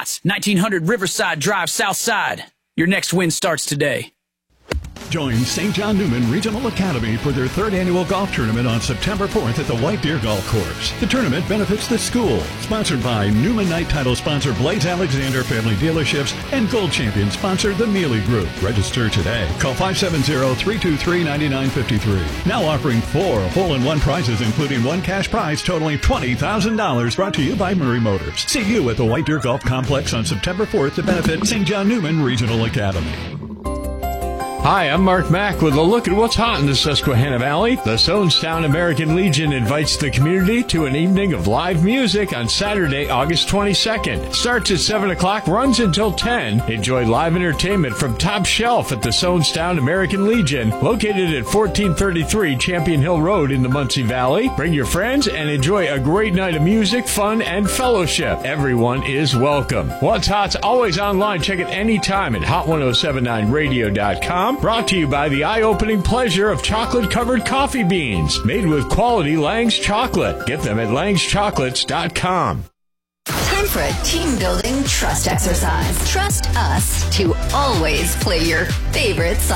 Tots, 1900 Riverside Drive, Southside. Your next win starts today. Join St. John Newman Regional Academy for their third annual golf tournament on September 4th at the White Deer Golf Course. The tournament benefits the school. Sponsored by Newman Knight title sponsor Blaze Alexander Family Dealerships and Gold Champion sponsor the Mealy Group. Register today. Call 570-323-9953. Now offering 4 hole-in-one prizes, including one cash prize totaling $20,000. Brought to you by Murray Motors. See you at the White Deer Golf Complex on September 4th to benefit St. John Newman Regional Academy. Hi, I'm Mark Mack with a look at what's hot in the Susquehanna Valley. The Sonestown American Legion invites the community to an evening of live music on Saturday, August 22nd. Starts at 7 o'clock, runs until 10. Enjoy live entertainment from Top Shelf at the Sonestown American Legion, located at 1433 Champion Hill Road in the Muncie Valley. Bring your friends and enjoy a great night of music, fun, and fellowship. Everyone is welcome. What's Hot's always online. Check it anytime at hot1079radio.com. Brought to you by the eye-opening pleasure of chocolate-covered coffee beans, made with quality Lang's chocolate. Get them at langschocolates.com. Time for a team-building trust exercise. Trust us to always play your favorite song.